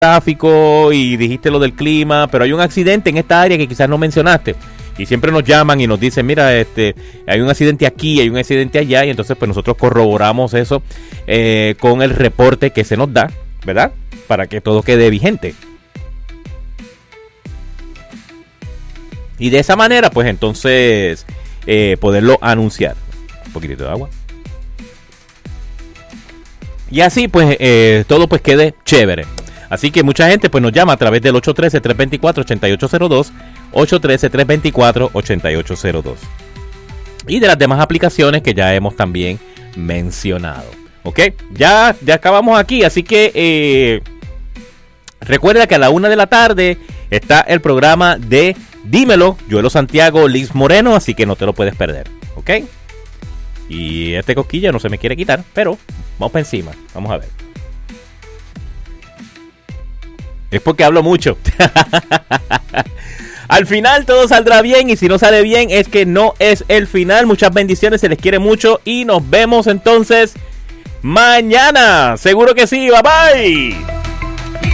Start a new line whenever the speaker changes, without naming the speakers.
tráfico y dijiste lo del clima, pero hay un accidente en esta área que quizás no mencionaste. Y siempre nos llaman y nos dicen, mira, hay un accidente aquí, hay un accidente allá, y entonces pues nosotros corroboramos eso con el reporte que se nos da, ¿verdad? Para que todo quede vigente. Y de esa manera, pues entonces poderlo anunciar. Un poquitito de agua. Y así pues todo pues quede chévere. Así que mucha gente pues nos llama a través del 813-324-8802, 813-324-8802. Y de las demás aplicaciones que ya hemos también mencionado. ¿Ok? Ya acabamos aquí, así que recuerda que a la 1 de la tarde está el programa de Dímelo, Joelo Santiago, Liz Moreno, así que no te lo puedes perder. ¿Ok? Y este cosquilla no se me quiere quitar, pero vamos para encima. Vamos a ver. Es porque hablo mucho. Al final todo saldrá bien, y si no sale bien es que no es el final. Muchas bendiciones, se les quiere mucho y nos vemos entonces mañana. Seguro que sí, bye bye.